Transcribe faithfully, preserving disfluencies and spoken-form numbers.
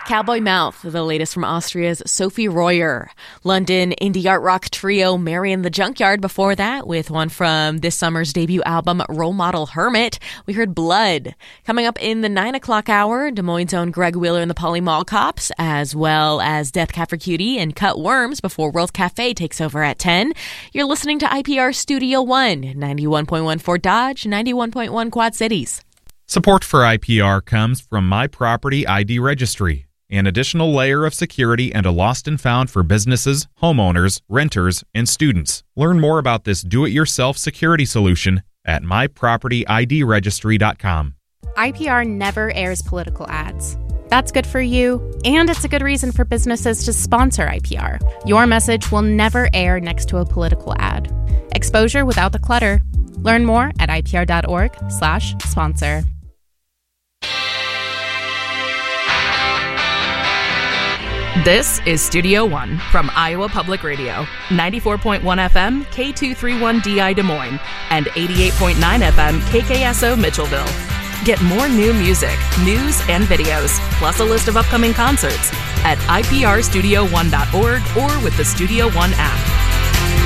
Cowboy Mouth, the latest from Austria's Sophie Royer. London indie art rock trio Marion the Junkyard before that, with one from this summer's debut album Role Model Hermit. We heard Blood. Coming up in the nine o'clock hour, Des Moines' own Greg Wheeler and the Polly Mall Cops, as well as Death Cab for Cutie and Cut Worms before World Cafe takes over at ten. You're listening to I P R Studio One, ninety-one point one Fort Dodge, ninety-one point one Quad Cities. Support for I P R comes from My Property I D Registry, an additional layer of security and a lost and found for businesses, homeowners, renters, and students. Learn more about this do-it-yourself security solution at my property I D registry dot com. I P R never airs political ads. That's good for you, and it's a good reason for businesses to sponsor I P R. Your message will never air next to a political ad. Exposure without the clutter. Learn more at I P R dot org slash sponsor. This is Studio One from Iowa Public Radio, ninety-four point one F M, K two thirty-one D I Des Moines, and eighty-eight point nine F M, K K S O Mitchellville. Get more new music, news, and videos, plus a list of upcoming concerts at I P R studio one dot org or with the Studio One app.